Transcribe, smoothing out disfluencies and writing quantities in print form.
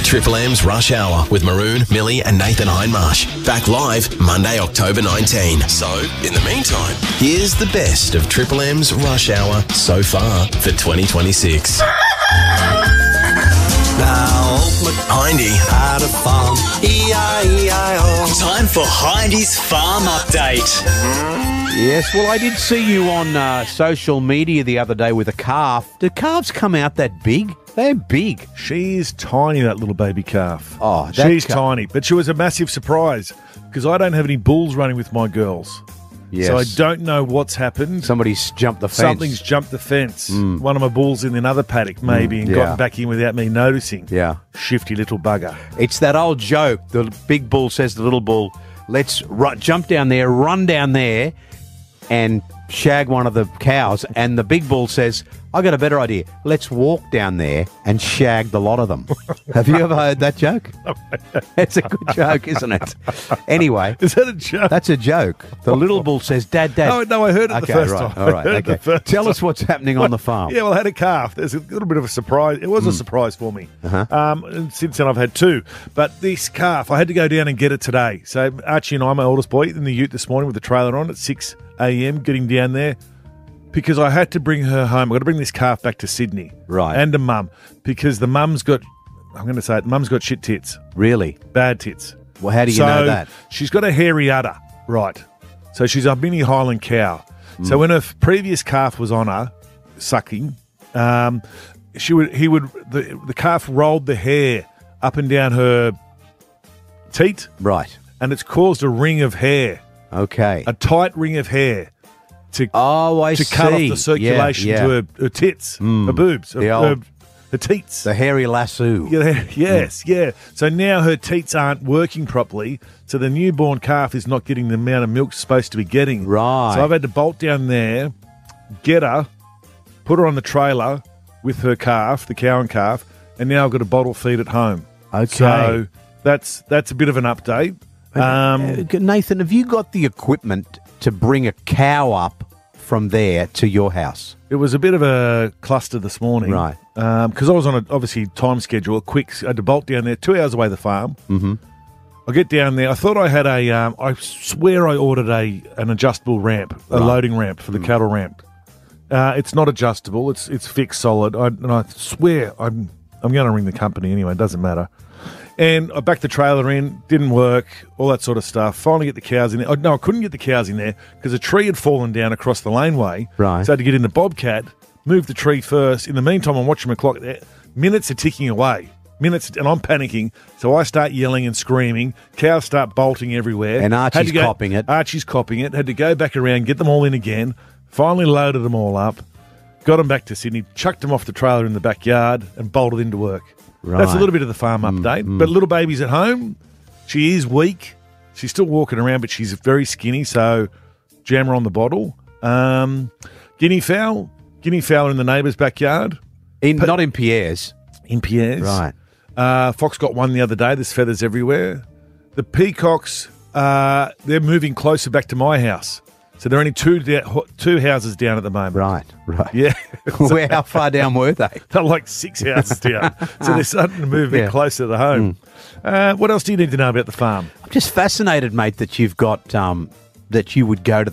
Triple M's Rush Hour with Maroon, Millie and Nathan Hindmarsh. Back live Monday, October 19. So, in the meantime, here's the best of Triple M's Rush Hour so far for 2026. Now, Hindy. had a farm, E-I-E-I-O. Time for Hindy's Farm Update. Yes, well, I did see you on social media the other day with a calf. Do calves come out that big? They're big. She's tiny, that little baby calf. Oh, that she's tiny, but she was a massive surprise because I don't have any bulls running with my girls. Yes. So I don't know what's happened. Somebody's jumped the fence. Something's jumped the fence. One of my bulls in another paddock maybe and yeah. gotten back in without me noticing. Yeah. Shifty little bugger. It's that old joke. The big bull says to the little bull, let's jump down there, run down there, and shag one of the cows. And the big bull says, I got a better idea. Let's walk down there and shag the lot of them. Have you ever heard that joke? It's a good joke, isn't it? Anyway. Is that a joke? That's a joke. The little bull says, Dad. Oh, no, I heard it the first right, time. All right, I heard it the okay. first Tell time. us what's happening on the farm. Yeah, well, I had a calf. There's a little bit of a surprise. It was a surprise for me. And since then, I've had two. But this calf, I had to go down and get it today. So Archie and I, my oldest boy, in the ute this morning with the trailer on at 6 a.m, getting down there because I had to bring her home. I've got to bring this calf back to Sydney. Right. And a mum because the mum's got, I'm going to say it, mum's got shit tits. Really? Bad tits. Well, how do you know that? She's got a hairy udder, right? So she's a mini Highland cow. So when her previous calf was on her, sucking, the calf rolled the hair up and down her teat, Right. and it's caused a ring of hair, Okay. a tight ring of hair to I cut off see. the circulation Yeah. to her tits, her boobs, The old- her teats. The hairy lasso. Yeah. So now her teats aren't working properly, so the newborn calf is not getting the amount of milk it's supposed to be getting. Right. So I've had to bolt down there, get her, put her on the trailer with her calf, the cow and calf, and now I've got a bottle feed at home. Okay. So that's a bit of an update. Nathan, have you got the equipment to bring a cow up from there to your house? It was a bit of a cluster this morning. Right. Because I was on a, obviously, time schedule, I had to bolt down there, 2 hours away the farm. Mm-hmm. I get down there. I thought I had I swear I ordered an adjustable ramp, a loading ramp for the cattle ramp. It's not adjustable. It's fixed solid. And I swear I'm going to ring the company anyway. It doesn't matter. And I backed the trailer in, didn't work, all that sort of stuff. Finally get the cows in there. No, I couldn't get the cows in there because a tree had fallen down across the laneway. Right. So I had to get in the Bobcat, move the tree first. In the meantime, I'm watching my clock. Minutes are ticking away. And I'm panicking. So I start yelling and screaming. Cows start bolting everywhere. And Archie's copping it. Archie's copping it. Had to go back around, get them all in again. Finally loaded them all up. Got them back to Sydney, chucked them off the trailer in the backyard and bolted into work. Right. That's a little bit of the farm update. But little baby's at home. She is weak. She's still walking around, but she's very skinny, so jam her on the bottle. Guinea fowl are in the neighbour's backyard. Not in Pierre's. In Pierre's. Right. Fox got one the other day. There's feathers everywhere. The peacocks, they're moving closer back to my house. So they're only two houses down at the moment. Right. Yeah. How far down were they? They're like 6 houses down. So they're starting to move a bit closer to home. What else do you need to know about the farm? I'm just fascinated, mate, that you've got that you would go to